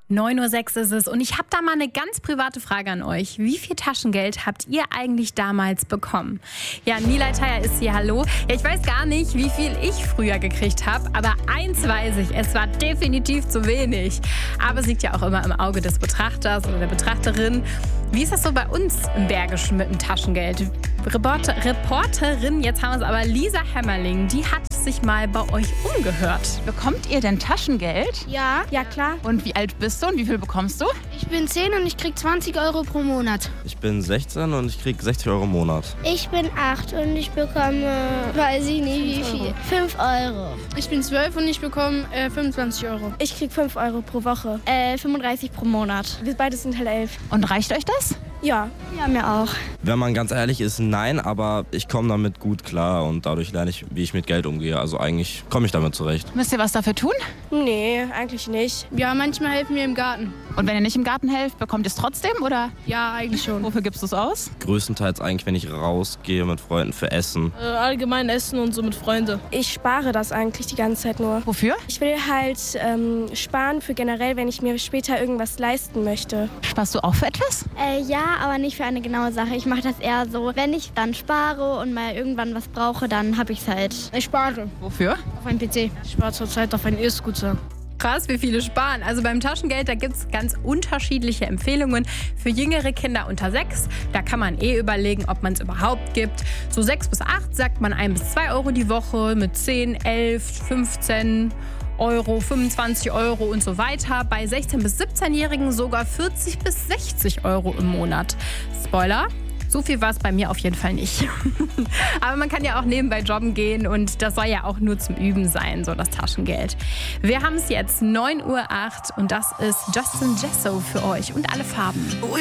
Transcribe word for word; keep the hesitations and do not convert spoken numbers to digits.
neun Uhr sechs ist es und ich habe da mal eine ganz private Frage an euch. Wie viel Taschengeld habt ihr eigentlich damals bekommen? Ja, Nilay Thayer ist hier, hallo. Ja, ich weiß gar nicht, wie viel ich früher gekriegt habe, aber eins weiß ich, es war definitiv zu wenig. Aber es liegt ja auch immer im Auge des Betrachters oder der Betrachterin. Wie ist das so bei uns im Bergischen mit dem Taschengeld? Reporter, Reporterin, jetzt haben wir es aber, Lisa Hämmerling, die hat sich mal bei euch umgehört. Bekommt ihr denn Taschengeld? Ja, ja klar. Und wie alt bist du und wie viel bekommst du? Ich bin zehn und ich krieg zwanzig Euro pro Monat. Ich bin sechzehn und ich krieg sechzig Euro im Monat. Ich bin acht und ich bekomme, weiß ich nicht wie viel, fünf Euro. Ich bin zwölf und ich bekomme äh, fünfundzwanzig Euro. Ich krieg fünf Euro pro Woche. Äh, fünfunddreißig pro Monat. Wir beide sind halt elf. Und reicht euch das? Ja. Ja, mir auch. Wenn man ganz ehrlich ist, nein, aber ich komme damit gut klar und dadurch lerne ich, wie ich mit Geld umgehe. Also eigentlich komme ich damit zurecht. Müsst ihr was dafür tun? Nee, eigentlich nicht. Ja, manchmal helfen wir im Garten. Und wenn ihr nicht im Garten helft, bekommt ihr es trotzdem, oder? Ja, eigentlich schon. Wofür gibst du es aus? Größtenteils eigentlich, wenn ich rausgehe mit Freunden für Essen. Äh, allgemein essen und so mit Freunden. Ich spare das eigentlich die ganze Zeit nur. Wofür? Ich will halt ähm, sparen für generell, wenn ich mir später irgendwas leisten möchte. Sparst du auch für etwas? Äh, ja, aber nicht für eine genaue Sache. Ich mache das eher so, wenn ich dann spare und mal irgendwann was brauche, dann habe ich es halt. Ich spare. Wofür? Auf einen P C. Ich spare zurzeit auf einen E-Scooter. Krass, wie viele sparen. Also beim Taschengeld, da gibt es ganz unterschiedliche Empfehlungen. Für jüngere Kinder unter sechs, da kann man eh überlegen, ob man es überhaupt gibt. So sechs bis acht sagt man ein bis zwei Euro die Woche, mit zehn, elf, fünfzehn Euro, fünfundzwanzig Euro und so weiter. Bei sechzehn- bis siebzehnjährigen sogar vierzig bis sechzig Euro im Monat. Spoiler, so viel war es bei mir auf jeden Fall nicht. Aber man kann ja auch nebenbei jobben gehen und das soll ja auch nur zum Üben sein, so das Taschengeld. Wir haben es jetzt neun Uhr acht und das ist Justin Jesso für euch und alle Farben.